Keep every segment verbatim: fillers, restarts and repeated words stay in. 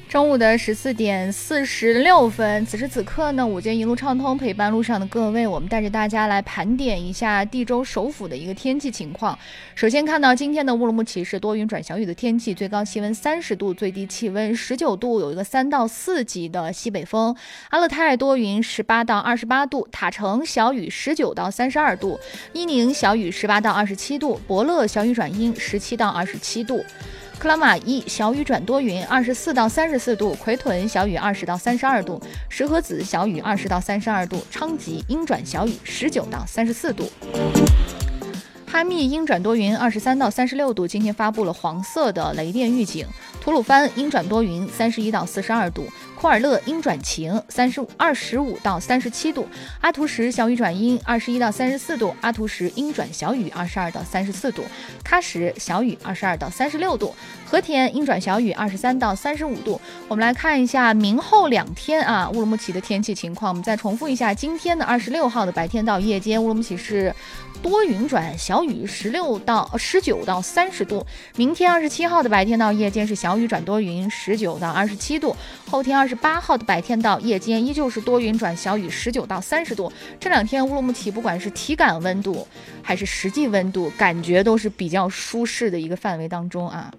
中午的十四点四十六分，此时此刻呢，午间一路畅通陪伴路上的各位，我们带着大家来盘点一下地州首府的一个天气情况。首先看到今天的乌鲁木齐是多云转小雨的天气，最高气温三十度，最低气温十九度，有一个三到四级的西北风。阿勒泰多云十八到二十八度，塔城小雨十九到三十二度，伊宁小雨十八到二十七度，博乐小雨转阴十七到二十七度。克拉玛依小雨转多云，二十四到三十四度；奎屯小雨二十到三十二度；石河子小雨二十到三十二度；昌吉阴转小雨十九到三十四度。哈密阴转多云，二十三到三十六度，今天发布了黄色的雷电预警。吐鲁番阴转多云，三十一到四十二度；库尔勒阴转晴，三十二十五到三十七度；阿图什小雨转阴，二十一到三十四度；阿图什阴转小雨，二十二到三十四度；喀什小雨，二十二到三十六度；和田阴转小雨，二十三到三十五度。我们来看一下明后两天啊，乌鲁木齐的天气情况。我们再重复一下，今天的二十六号的白天到夜间，乌鲁木齐是多云转小雨，十六到十九到三十度。明天二十七号的白天到夜间是小雨转多云，十九到二十七度。后天二十八号的白天到夜间依旧是多云转小雨，十九到三十度。这两天乌鲁木齐不管是体感温度还是实际温度，感觉都是比较舒适的一个范围当中啊。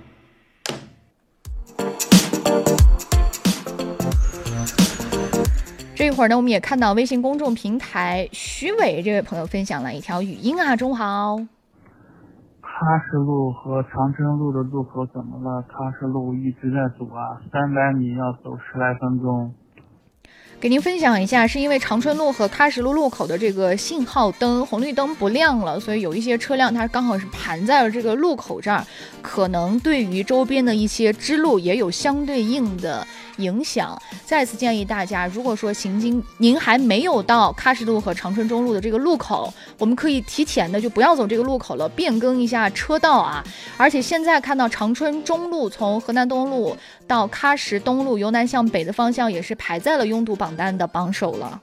这一会儿呢，我们也看到微信公众平台徐伟这位朋友分享了一条语音啊，中好。 喀什路和长春路的路口怎么了？喀什路一直在堵啊，三百米要走十来分钟。 给您分享一下，是因为长春路和喀什路路口的这个信号灯红绿灯不亮了，所以有一些车辆它刚好是盘在了这个路口这儿，可能对于周边的一些支路也有相对应的影响。再次建议大家，如果说行经您还没有到喀什路和长春中路的这个路口，我们可以提前的就不要走这个路口了，变更一下车道啊。而且现在看到长春中路从河南东路到喀什东路由南向北的方向也是排在了拥堵榜单的榜首了。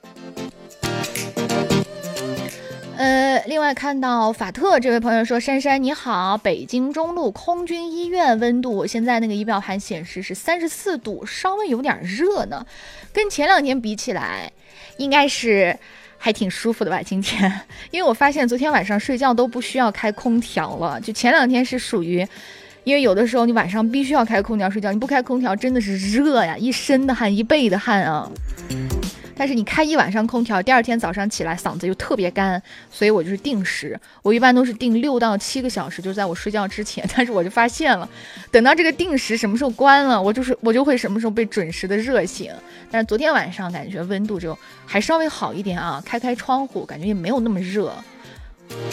呃，另外看到法特这位朋友说，珊珊你好，北京中路空军医院温度现在那个仪表盘显示是三十四度，稍微有点热呢，跟前两天比起来应该是还挺舒服的吧今天。因为我发现昨天晚上睡觉都不需要开空调了，就前两天是属于因为有的时候你晚上必须要开空调睡觉，你不开空调真的是热呀，一身的汗一背的汗啊。但是你开一晚上空调，第二天早上起来嗓子又特别干，所以我就是定时，我一般都是定六到七个小时，就在我睡觉之前。但是我就发现了，等到这个定时什么时候关了，我就是我就会什么时候被准时的热醒。但是昨天晚上感觉温度就还稍微好一点啊，开开窗户感觉也没有那么热。